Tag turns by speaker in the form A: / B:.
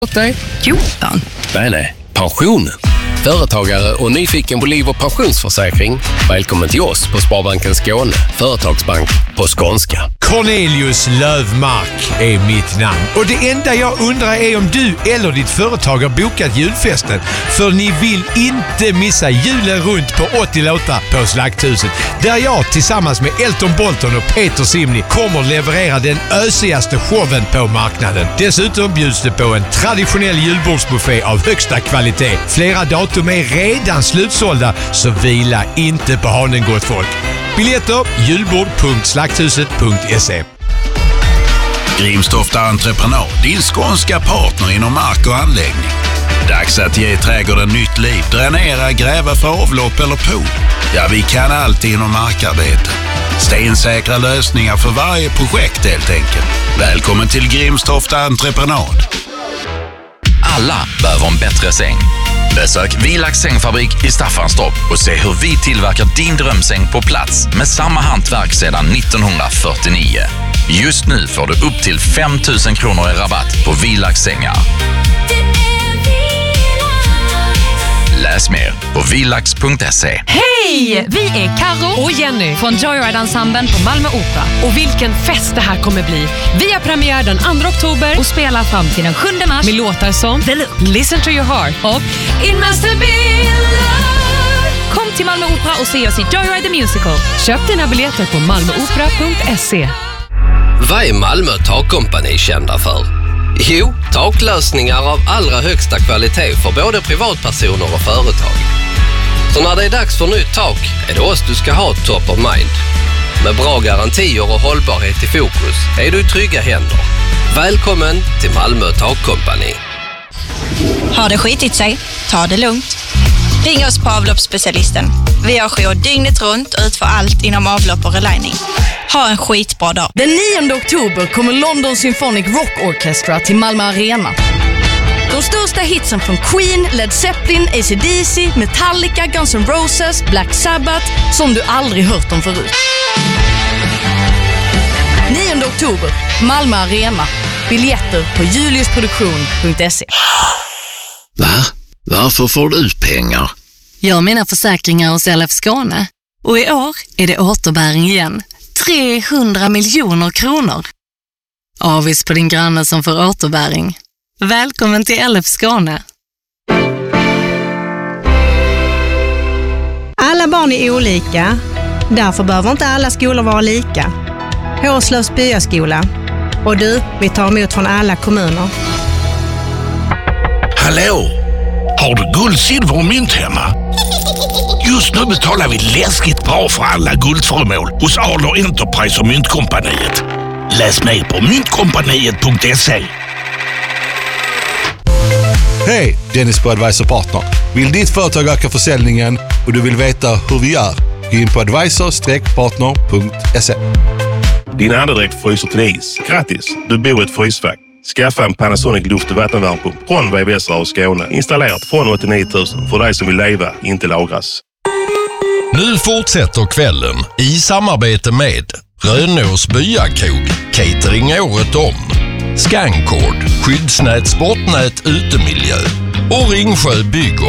A: åt dig?
B: 14.
A: Nej, pensionen. Företagare och nyfiken på liv- och pensionsförsäkring? Välkommen till oss på Sparbanken Skåne, företagsbank på skånska.
C: Cornelius Lövmark är mitt namn. Och det enda jag undrar är om du eller ditt företag har bokat julfesten. För ni vill inte missa julen runt på 80 låtar på Slakthuset. Där jag tillsammans med Elton Bolton och Peter Simni kommer leverera den ösigaste showen på marknaden. Dessutom bjuds det på en traditionell julbordsbuffé av högsta kvalitet. Flera datum är redan slutsålda, så vila inte på hanen, gott folk. Biljetter julbord.slakthuset.se.
D: Grimstofta Entreprenad, din skånska partner inom mark och anläggning. Dags att ge trädgården nytt liv, dränera, gräva för avlopp eller pool. Ja, vi kan allt inom markarbete. Stensäkra lösningar för varje projekt helt enkelt. Välkommen till Grimstofta Entreprenad.
E: Alla behöver en bättre säng. Besök Vilax sängfabrik i Staffanstorp och se hur vi tillverkar din drömsäng på plats med samma hantverk sedan 1949. Just nu får du upp till 5 000 kronor i rabatt på Vilax sängar. Läs mer på vilax.se.
F: Hej! Vi är Karo och Jenny från Joyride-ensemblen på Malmö Opera. Och vilken fest det här kommer bli. Vi har premiär den 2 oktober och spelar fram till den 7 mars med låtar som The Look, Listen to your heart och It must have been love. Kom till Malmö Opera och se oss i Joyride the Musical. Köp dina biljetter på malmöopera.se.
G: Vad är Malmö takkompani kända för? Jo, taklösningar av allra högsta kvalitet för både privatpersoner och företag. Så när det är dags för nytt tak är det oss du ska ha top of mind. Med bra garantier och hållbarhet i fokus är du i trygga händer. Välkommen till Malmö takkompani.
H: Har det skitit sig? Ta det lugnt. Ring oss på avloppsspecialisten. Vi har jour dygnet runt och utför allt inom avlopp och relining. Ha en skitbra dag.
I: Den 9 oktober kommer London Symphonic Rock Orchestra till Malmö Arena. De största hitsen från Queen, Led Zeppelin, AC/DC, Metallica, Guns N' Roses, Black Sabbath som du aldrig hört om förut. 9 oktober, Malmö Arena. Biljetter på juliusproduktion.se.
J: Va? Varför får du ut pengar?
B: Jag har mina försäkringar hos LF Skåne. Och i år är det återbäring igen. 300 miljoner kronor. Avis på din granne som får återbäring. Välkommen till LF Skåne.
K: Alla barn är olika. Därför behöver inte alla skolor vara lika. Hårslövs byaskola. Och du, vi tar emot från alla kommuner.
L: Hallå! Har du guld, silver och mynt hemma? Just nu betalar vi läskigt bra för alla guldföremål hos Adler Enterprise och Myntkompaniet. Läs mer på myntkompaniet.se.
M: Hej, Dennis på Advisor Partner. Vill ditt företag öka försäljningen och du vill veta hur vi gör? Gå in på advisor-partner.se.
N: Din andedräkt fryser till is. Grattis, du bor i ett frysfack. Skaffa en Panasonic luft- och vattenvärmepump från VVS och Skåne. Installerat från 89 000 för dig som vill leva, inte lagras.
O: Nu fortsätter kvällen i samarbete med Rönås Byakog, catering året om, Scancord, skyddsnät, sportnät, utemiljö och Ringsjö Bygg-